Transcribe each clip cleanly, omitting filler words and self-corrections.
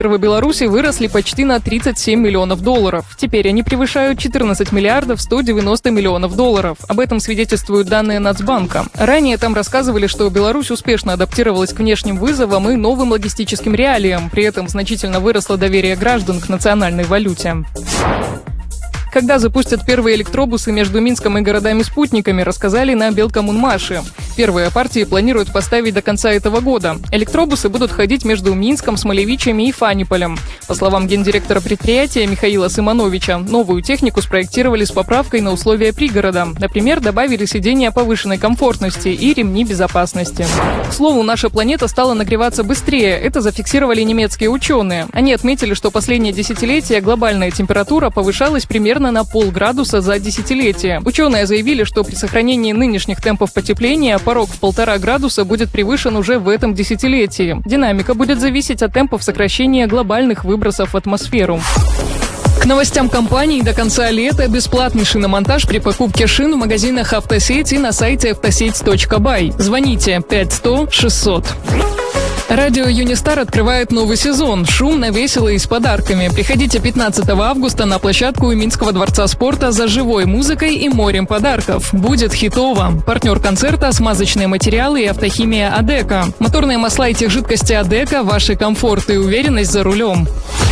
В Беларуси выросли почти на 37 миллионов долларов. Теперь они превышают 14 миллиардов 190 миллионов долларов. Об этом свидетельствуют данные Нацбанка. Ранее там рассказывали, что Беларусь успешно адаптировалась к внешним вызовам и новым логистическим реалиям. При этом значительно выросло доверие граждан к национальной валюте. Когда запустят первые электробусы между Минском и городами-спутниками, рассказали на Белкоммунмаше. Первые партии планируют поставить до конца этого года. Электробусы будут ходить между Минском, Смолевичами и Фаниполем. По словам гендиректора предприятия Михаила Симоновича, новую технику спроектировали с поправкой на условия пригорода. Например, добавили сиденья повышенной комфортности и ремни безопасности. К слову, наша планета стала нагреваться быстрее. Это зафиксировали немецкие ученые. Они отметили, что последние десятилетия глобальная температура повышалась примерно на полградуса за десятилетие. Ученые заявили, что при сохранении нынешних темпов потепления порог в 1,5 градуса будет превышен уже в этом десятилетии. Динамика будет зависеть от темпов сокращения глобальных выбросов в атмосферу. К новостям компании: до конца лета бесплатный шиномонтаж при покупке шин в магазинах «Автосеть» и на сайте автосеть.бай. Звоните 5100 600. Радио «Юнистар» открывает новый сезон. Шумно, весело и с подарками. Приходите 15 августа на площадку Минского дворца спорта за живой музыкой и морем подарков. Будет хитово. Партнер концерта – смазочные материалы и автохимия «Адека». Моторные масла и техжидкости «Адека» – ваши комфорт и уверенность за рулем.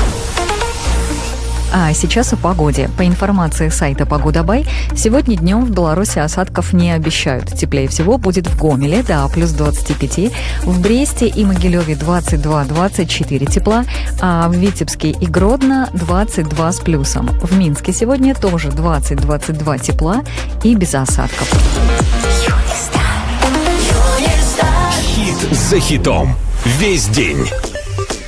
А сейчас о погоде. По информации сайта «Погода.бай», сегодня днем в Беларуси осадков не обещают. Теплее всего будет в Гомеле до плюс 25, в Бресте и Могилеве 22-24 тепла, а в Витебске и Гродно 22 с плюсом. В Минске сегодня тоже 20-22 тепла и без осадков. Хит за хитом. Весь день.